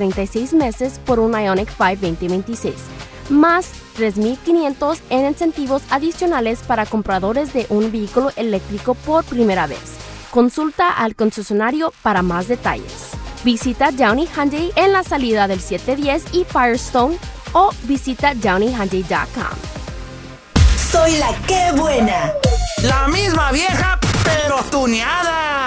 36 meses por un Ioniq 5 2026, más $3,500 en incentivos adicionales para compradores de un vehículo eléctrico por primera vez. Consulta al concesionario para más detalles. Visita Downey Hyundai en la salida del 710 y Firestone o visita downeyhyundai.com. Soy la que buena. La misma vieja, pero tuneada.